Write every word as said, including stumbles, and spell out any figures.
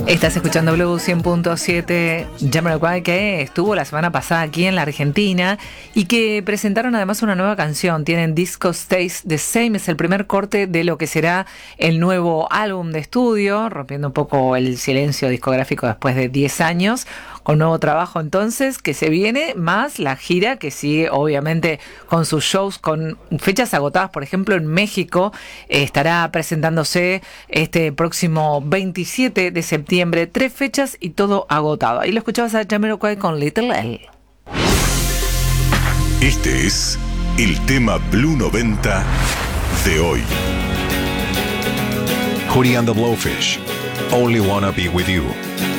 Estás escuchando Blue cien punto siete. Jamiroquai, que estuvo la semana pasada aquí en la Argentina y que presentaron además una nueva canción. Tienen Disco Stays the Same, es el primer corte de lo que será el nuevo álbum de estudio, rompiendo un poco el silencio discográfico después de diez años, con nuevo trabajo entonces que se viene, más la gira que sigue obviamente con sus shows, con fechas agotadas. Por ejemplo, en México eh, estará presentándose este próximo veintisiete de septiembre, tres fechas y todo agotado. Ahí lo escuchabas a Jamiroquai con Little L. Este es el tema Blue noventa de hoy. Hootie and the Blowfish, Only Wanna Be With You.